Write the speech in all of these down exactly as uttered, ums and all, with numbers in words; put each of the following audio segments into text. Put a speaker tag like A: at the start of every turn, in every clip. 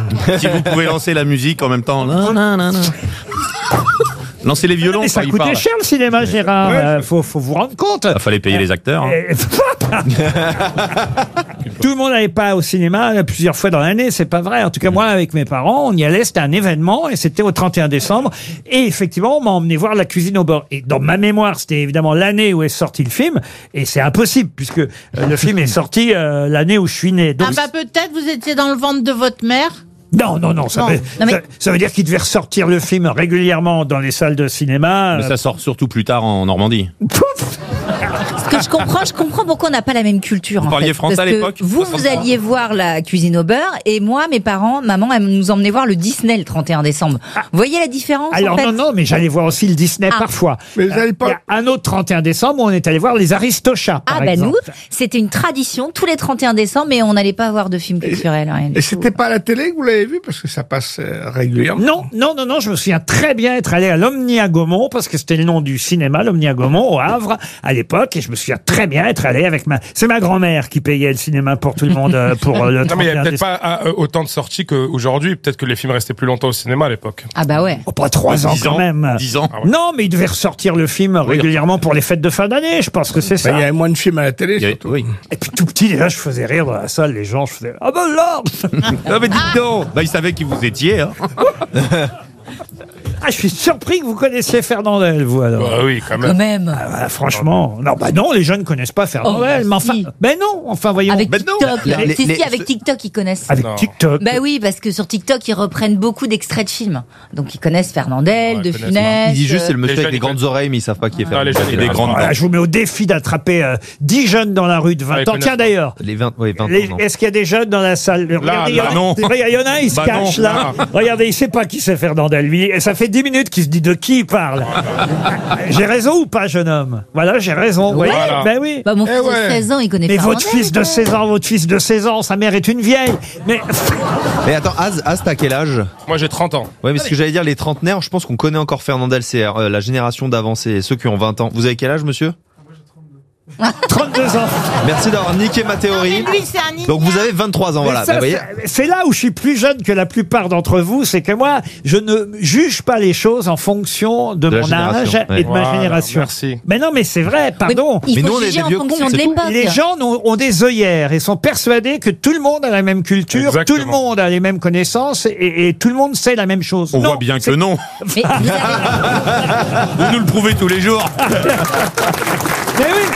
A: Si vous pouvez lancer la musique en même temps. Non, non, non, non. Lancez les violons.
B: Mais ça coûtait cher le cinéma, Gérard.
C: Ouais.
B: Euh, faut, faut vous rendre compte.
A: Il fallait payer les acteurs. Hein.
B: Tout le monde n'allait pas au cinéma plusieurs fois dans l'année, c'est pas vrai. En tout cas, moi, avec mes parents, on y allait, c'était un événement, et c'était au trente et un décembre. Et effectivement, on m'a emmené voir La Cuisine au beurre. Et dans ma mémoire, c'était évidemment l'année où est sorti le film, et c'est impossible, puisque euh, le film est sorti euh, l'année où je suis né. Donc,
D: Ah bah peut-être vous étiez dans le ventre de votre mère.
B: non, non, non, ça,
D: Non.
B: veut,
D: Non, mais-
B: ça, ça veut dire qu'il devait ressortir le film régulièrement dans les salles de cinéma.
A: Mais ça sort surtout plus tard en Normandie.
E: Ce que je comprends, je comprends pourquoi on n'a pas la même culture.
A: Vous
E: en
A: parliez
E: fait.
A: français
E: Parce
A: à
E: que
A: l'époque
E: Vous, vous alliez voir La Cuisine au beurre, et moi, mes parents, maman, elle nous emmenait voir le Disney le trente et un décembre. Vous voyez la différence
B: Alors
E: en fait
B: non, non, mais j'allais voir aussi le Disney
E: Ah.
B: parfois.
C: Mais vous n'allez pas-
B: Il y a un autre trente et un décembre où on est allé voir les Aristochats, par
E: Ah ben
B: exemple.
E: nous, c'était une tradition tous les trente et un décembre, mais on n'allait pas voir de films culturels. Rien du
C: Et
E: tout.
C: c'était pas à la télé que vous l'avez vu parce que ça passe euh, régulièrement.
B: Non, non, non, non, je me souviens très bien être allé à l'Omni à Gaumont, parce que c'était le nom du cinéma, l'Omni à Gaumont, au Havre, à l'époque, et je me souviens très bien être allé avec ma... C'est ma grand-mère qui payait le cinéma pour tout le monde, euh, pour euh, le
F: Non, mais il n'y
B: trente et un
F: a peut-être
B: décembre.
F: pas euh, autant de sorties qu'aujourd'hui. Peut-être que les films restaient plus longtemps au cinéma à l'époque.
E: Ah bah ouais.
B: Oh, pas trois ans
A: dix
B: quand
A: ans,
B: même.
A: dix ans.
F: Ah ouais.
B: Non, mais il devait ressortir le film régulièrement pour les fêtes de fin d'année, je pense que c'est
C: Bah,
B: ça.
C: il y avait moins de films à la télé,
A: Il y avait-
C: surtout.
A: oui.
B: Et puis tout petit, déjà, je faisais rire dans la salle, les gens, je faisais « Ah ben là !»
A: Ah, mais dites donc. Bah, il savait qui vous étiez. Hein.
B: Ah, je suis surpris que vous connaissiez Fernandel, vous, alors.
F: Bah oui, quand même.
E: Quand même.
B: Ah, bah, franchement, non, bah non, les jeunes ne connaissent pas Fernandel,
E: Oh,
B: mais enfin,
E: si.
B: ben non, enfin, voyons.
E: Avec
A: Ben non.
E: TikTok.
G: Les-
E: Si,
G: les-
E: si, avec TikTok, ils connaissent.
B: Avec
F: Non.
B: TikTok.
E: Bah oui, parce que sur TikTok, ils reprennent beaucoup d'extraits de films. Donc ils connaissent Fernandel,
F: Ouais,
E: De
F: ils connaissent,
E: Funès.
G: Il dit juste c'est le
E: euh,
G: monsieur
F: Les
G: avec les
F: jeunes,
G: grandes oreilles, mais ils savent pas qui est
F: Non,
G: Fernand.
F: les jeunes,
A: Et
F: ils
A: des
F: connaissent
A: grandes
F: pas.
B: Voilà,
A: dents.
B: je vous mets au défi d'attraper euh, dix jeunes dans la rue de vingt
F: Ouais, ils
B: ans.
F: connaissent
B: Tiens,
F: pas.
B: d'ailleurs,
G: Les vingt, oui, vingt
B: les-
G: ans.
B: est-ce qu'il y a des jeunes dans la salle? Regardez, il y en a-
A: là, non.
B: il y en a un, il se
A: Bah
B: cache
A: non.
B: là. Regardez, il sait pas qui c'est Fernandel. Lui, et ça fait dix minutes qu'il se dit de qui il parle. J'ai raison ou pas, jeune homme? Voilà, j'ai raison. vous voyez
F: Voilà.
B: Ben oui.
E: Bah mon
C: Eh
E: fils
C: ouais.
E: de seize ans, il connaît
B: Mais
E: Fernandel.
B: votre fils de seize ans, votre fils de seize ans, sa mère est une vieille. Mais
G: Mais attends, Az, Az, t'as quel âge?
F: Moi, j'ai trente ans.
G: Ouais, mais ce que j'allais dire, les trentenaires, je pense qu'on connaît encore Fernandel, c'est euh, la génération d'avant, c'est ceux qui ont vingt ans. Vous avez quel âge, monsieur?
B: trente-deux ans.
G: Merci d'avoir niqué ma
D: Mais
G: théorie.
D: lui c'est un
G: Donc vous avez vingt-trois ans,
B: Mais
G: voilà.
B: ça,
G: Bah, vous voyez,
B: c'est- c'est là où je suis plus jeune que la plupart d'entre vous, c'est que moi, je ne juge pas les choses en fonction de,
G: De la
B: mon
G: génération,
B: âge
G: ouais.
B: et de ma
F: Voilà,
B: génération.
F: merci.
B: Mais non, mais c'est vrai,
E: Oui,
B: pardon.
E: il
G: Mais
E: faut
G: nous, on est
E: juger
G: des
E: en
G: vieux
E: fonction
G: cons,
E: de
G: c'est tout.
E: l'époque.
B: Les gens ont, ont des œillères et sont persuadés que tout le monde a la même culture,
F: Exactement.
B: tout le monde a les mêmes connaissances et, et tout le monde sait la même chose.
A: On
B: Non,
A: voit bien
B: c'est-
A: que non.
E: Mais vous avez-
A: Vous nous le prouvez tous les jours.
B: Mais oui.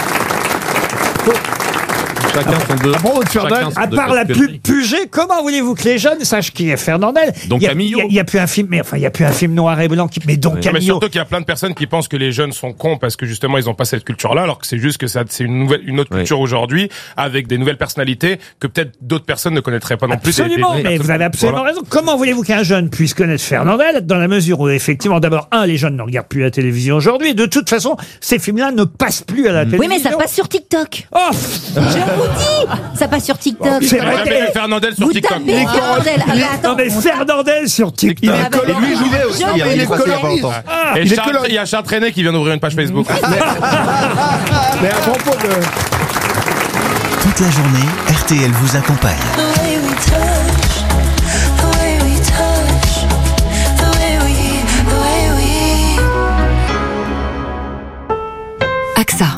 A: Chacun son deux.
B: Ah bon, Fernandel,
A: Chacun son
B: à
A: deux
B: part la
A: conneries.
B: pub Puget, comment voulez-vous que les jeunes sachent qui est Fernandel?
A: Don
B: Il y a-
A: Camillo.
B: Il y a- il y a plus un film, mais enfin, il y a plus un film noir et blanc qui, mais Don
F: Non, mais
B: Camillo.
F: surtout qu'il y a plein de personnes qui pensent que les jeunes sont cons parce que justement ils ont pas cette culture-là, alors que c'est juste que ça, c'est une nouvelle, une autre
G: Oui.
F: culture aujourd'hui avec des nouvelles personnalités que peut-être d'autres personnes ne connaîtraient pas non plus. Des- des-
B: Absolument,
F: des
B: mais
F: personnes-
B: vous avez absolument
F: Voilà.
B: raison. Comment voulez-vous qu'un jeune puisse connaître Fernandel dans la mesure où, effectivement, d'abord, un, les jeunes ne regardent plus la télévision aujourd'hui. De toute façon, ces films-là ne passent plus à la
E: Oui,
B: télévision.
E: mais ça passe sur TikTok.
B: Oh,
E: Je vous dis, ça passe sur TikTok.
B: C'est
F: J'ai
B: vrai
F: jamais
B: que-
F: vu Fernandel sur
E: Vous
F: TikTok.
E: tapez Fernandel. Ah, bah, attends,
B: non, mais
E: on-
B: Fernandel sur TikTok.
C: Il est
E: Ah, bah,
C: coloré.
G: Et lui, il jouait aussi,
E: Je-
G: il est
C: il est
G: passé il y a pas
C: coloriste.
G: longtemps.
F: Et
C: il est
F: Charles-
C: coloré.
F: il y a Charles Trenet qui vient d'ouvrir une page Facebook.
C: Mais à propos de...
H: Toute la journée, R T L vous accompagne.
I: AXA.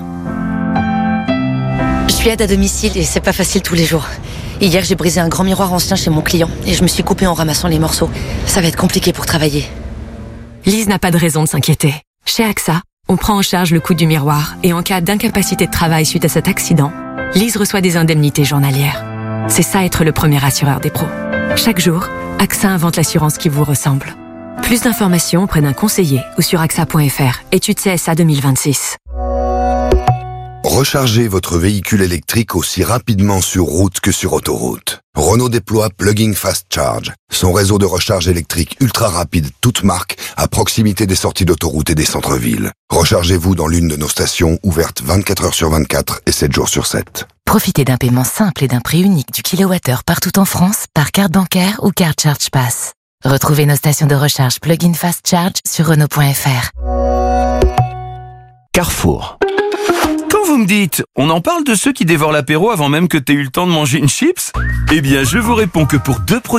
I: Je suis aide à domicile et c'est pas facile tous les jours. Hier, j'ai brisé un grand miroir ancien chez mon client et je me suis coupée en ramassant les morceaux. Ça va être compliqué pour travailler.
J: Lise n'a pas de raison de s'inquiéter. Chez AXA, on prend en charge le coût du miroir et en cas d'incapacité de travail suite à cet accident, Lise reçoit des indemnités journalières. C'est ça être le premier assureur des pros. Chaque jour, AXA invente l'assurance qui vous ressemble. Plus d'informations auprès d'un conseiller ou sur A X A point F R. Étude C S A deux mille vingt-six.
K: Rechargez votre véhicule électrique aussi rapidement sur route que sur autoroute. Renault déploie Plug-in Fast Charge, son réseau de recharge électrique ultra rapide, toute marque, à proximité des sorties d'autoroute et des centres-villes. Rechargez-vous dans l'une de nos stations ouvertes vingt-quatre heures sur vingt-quatre et sept jours sur sept.
I: Profitez d'un paiement simple et d'un prix unique du kilowattheure partout en France par carte bancaire ou carte Charge Pass. Retrouvez nos stations de recharge Plug-in Fast Charge sur Renault point F R.
H: Carrefour.
L: Quand vous me dites, on en parle de ceux qui dévorent l'apéro avant même que t'aies eu le temps de manger une chips? Eh bien, je vous réponds que pour deux produits